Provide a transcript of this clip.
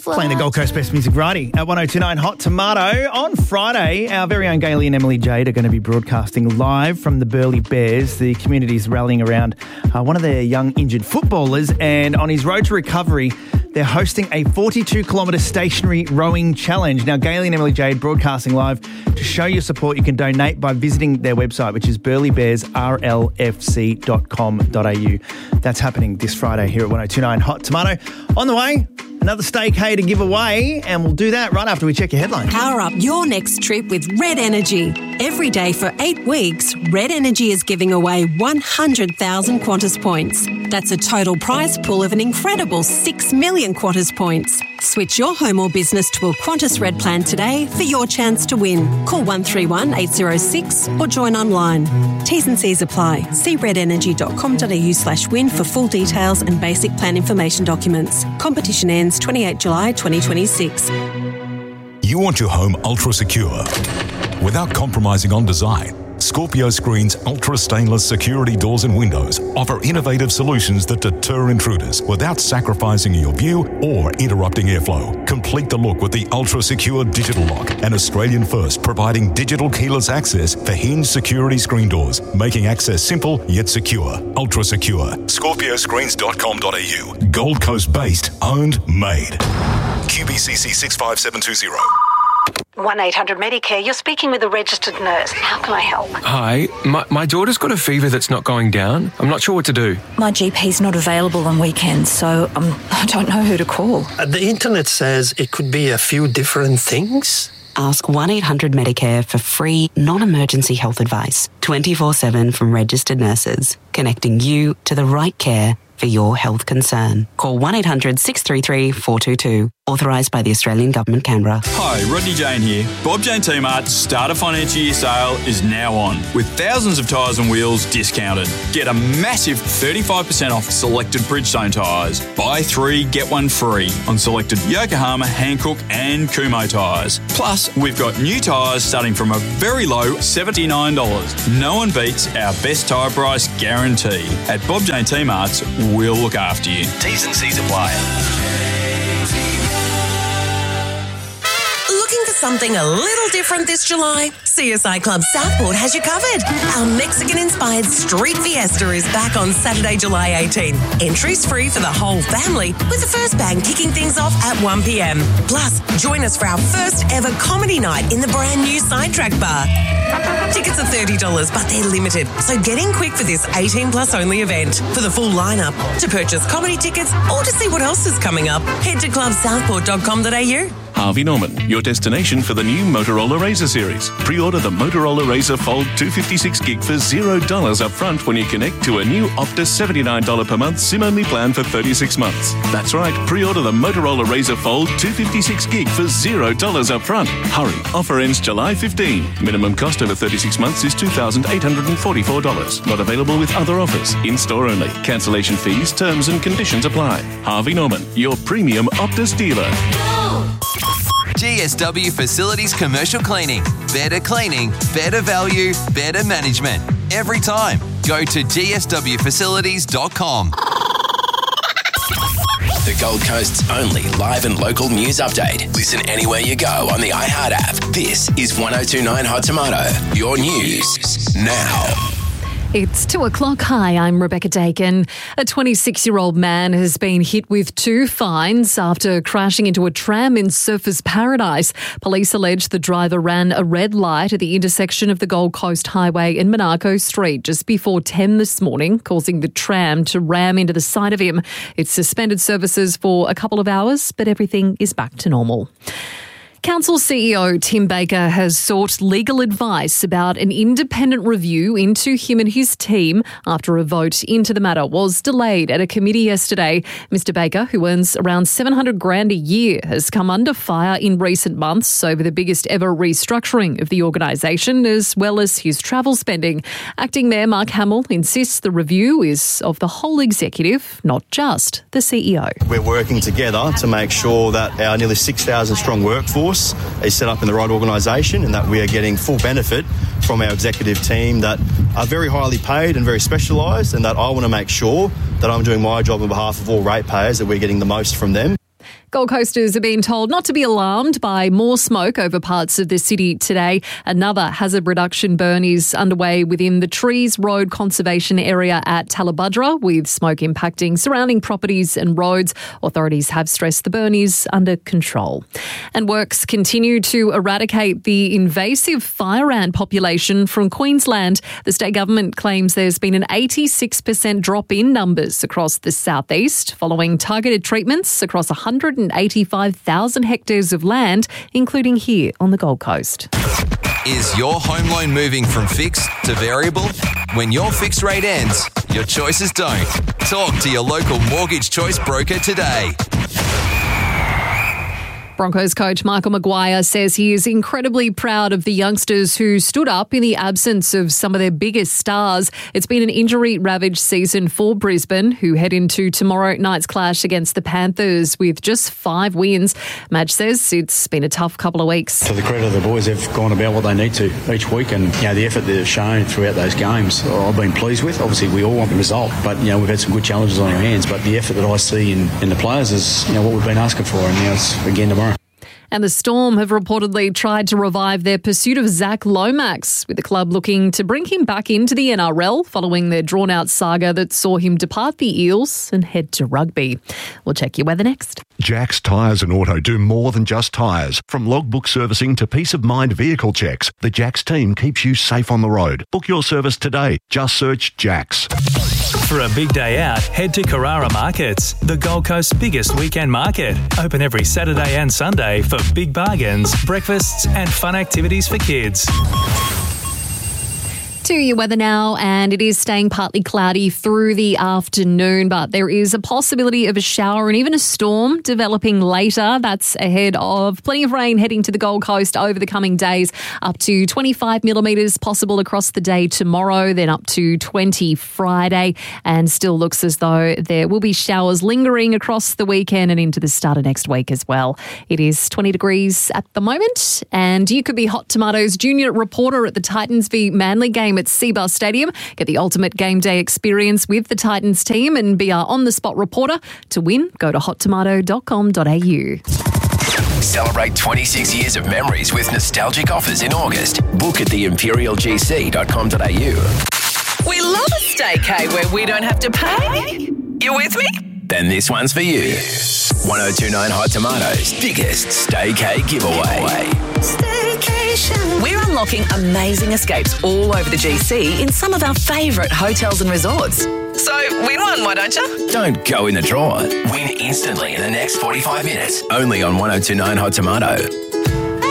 Playing the Gold Coast Best Music Variety at 102.9 Hot Tomato. On Friday, our very own Gailey and Emily Jade are going to be broadcasting live from the Burleigh Bears. The community's rallying around one of their young injured footballers, and on his road to recovery, they're hosting a 42-kilometre stationary rowing challenge. Now, Gailey and Emily Jade broadcasting live. To show your support, you can donate by visiting their website, which is burleighbearsrlfc.com.au. That's happening this Friday here at 102.9 Hot Tomato. On the way, another Stay K to give away, and we'll do that right after we check your headline. Power up your next trip with Red Energy. Every day for 8 weeks, Red Energy is giving away 100,000 Qantas points. That's a total prize pool of an incredible 6 million Qantas points. Switch your home or business to a Qantas Red plan today for your chance to win. Call 131 806 or join online. T's and C's apply. See redenergy.com.au/win for full details and basic plan information documents. Competition ends 28 July 2026. You want your home ultra secure without compromising on design. Scorpio Screen's ultra stainless security doors and windows offer innovative solutions that deter intruders without sacrificing your view or interrupting airflow. Complete the look with the ultra secure digital lock, an Australian first providing digital keyless access for hinged security screen doors, making access simple yet secure. Ultra secure. ScorpioScreens.com.au. Gold Coast based, owned, made. QBCC 65720. 1-800-Medicare, you're speaking with a registered nurse. How can I help? Hi, my daughter's got a fever that's not going down. I'm not sure what to do. My GP's not available on weekends, so I don't know who to call. The internet says it could be a few different things. Ask 1-800-Medicare for free, non-emergency health advice, 24/7 from registered nurses, connecting you to the right care for your health concern. Call 1-800-633-422. Authorised by the Australian Government, Canberra. Hi, Rodney Jane here. Bob Jane T-Mart's Start a Financial Year sale is now on, with thousands of tyres and wheels discounted. Get a massive 35% off selected Bridgestone tyres. Buy 3, get 1 free on selected Yokohama, Hankook and Kumho tyres. Plus, we've got new tyres starting from a very low $79. No one beats our best tyre price guarantee. At Bob Jane T-Mart's, we'll look after you. T's and C's apply. Looking for something a little different this July? CSI Club Southport has you covered. Our Mexican-inspired Street Fiesta is back on Saturday, July 18. Entries free for the whole family, with the first band kicking things off at 1 p.m. Plus, join us for our first ever comedy night in the brand new Sidetrack Bar. Tickets are $30, but they're limited, so get in quick for this 18-plus only event. For the full lineup, to purchase comedy tickets or to see what else is coming up, head to clubsouthport.com.au. Harvey Norman, your destination for the new Motorola Razr series. Pre-order the Motorola Razr Fold 256 gig for $0 up front when you connect to a new Optus $79 per month SIM-only plan for 36 months. That's right, pre-order the Motorola Razr Fold 256 gig for $0 up front. Hurry, offer ends July 15. Minimum cost over 36 months is $2,844. Not available with other offers. In-store only. Cancellation fees, terms and conditions apply. Harvey Norman, your premium Optus dealer. GSW Facilities Commercial Cleaning. Better cleaning, better value, better management. Every time. Go to gswfacilities.com. The Gold Coast's only live and local news update. Listen anywhere you go on the iHeart app. This is 102.9 Hot Tomato. Your news now. It's 2 o'clock. Hi, I'm Rebecca Dakin. A 26-year-old man has been hit with 2 fines after crashing into a tram in Surfers Paradise. Police allege the driver ran a red light at the intersection of the Gold Coast Highway and Monaco Street just before 10 this morning, causing the tram to ram into the side of him. It's suspended services for a couple of hours, but everything is back to normal. Council CEO Tim Baker has sought legal advice about an independent review into him and his team after a vote into the matter was delayed at a committee yesterday. Mr Baker, who earns around $700,000 a year, has come under fire in recent months over the biggest ever restructuring of the organisation, as well as his travel spending. Acting Mayor Mark Hamill insists the review is of the whole executive, not just the CEO. We're working together to make sure that our nearly 6,000 strong workforce is set up in the right organisation and that we are getting full benefit from our executive team that are very highly paid and very specialised, and that I want to make sure that I'm doing my job on behalf of all ratepayers, that we're getting the most from them. Gold Coasters are being told not to be alarmed by more smoke over parts of the city today. Another hazard reduction burn is underway within the Trees Road Conservation Area at Tallebudgera, with smoke impacting surrounding properties and roads. Authorities have stressed the burn is under control. And works continue to eradicate the invasive fire ant population from Queensland. The state government claims there's been an 86% drop in numbers across the southeast following targeted treatments across 185,000 hectares of land, including here on the Gold Coast. Is your home loan moving from fixed to variable? When your fixed rate ends, your choices don't. Talk to your local Mortgage Choice broker today. Broncos coach Michael Maguire says he is incredibly proud of the youngsters who stood up in the absence of some of their biggest stars. It's been an injury-ravaged season for Brisbane, who head into tomorrow night's clash against the Panthers with just 5 wins. Madge says it's been a tough couple of weeks. To the credit of the boys, they've gone about what they need to each week, and the effort they've shown throughout those games, I've been pleased with. Obviously, we all want the result, but we've had some good challenges on our hands. But the effort that I see in the players is what we've been asking for, and it's again tomorrow. And the Storm have reportedly tried to revive their pursuit of Zach Lomax, with the club looking to bring him back into the NRL following their drawn-out saga that saw him depart the Eels and head to rugby. We'll check your weather next. Jack's Tyres and Auto do more than just tyres. From logbook servicing to peace of mind vehicle checks, the Jack's team keeps you safe on the road. Book your service today. Just search Jack's. For a big day out, head to Carrara Markets, the Gold Coast's biggest weekend market. Open every Saturday and Sunday for big bargains, breakfasts and fun activities for kids. To your weather now, and it is staying partly cloudy through the afternoon, but there is a possibility of a shower and even a storm developing later. That's ahead of plenty of rain heading to the Gold Coast over the coming days, up to 25 millimetres possible across the day tomorrow, then up to 20 Friday, and still looks as though there will be showers lingering across the weekend and into the start of next week as well. It is 20 degrees at the moment, and you could be Hot Tomatoes junior reporter at the Titans v Manly game at Seabus Stadium. Get the ultimate game day experience with the Titans team and be our on-the-spot reporter. To win, go to hottomato.com.au. Celebrate 26 years of memories with nostalgic offers in August. Book at theimperialgc.com.au. We love a staycay where we don't have to pay. You with me? Then this one's for you. 1029 Hot Tomatoes' biggest staycay giveaway. Staycation. We're unlocking amazing escapes all over the GC in some of our favourite hotels and resorts. So win one, why don't you? Don't go in the drawer. Win instantly in the next 45 minutes. Only on 1029 Hot Tomato.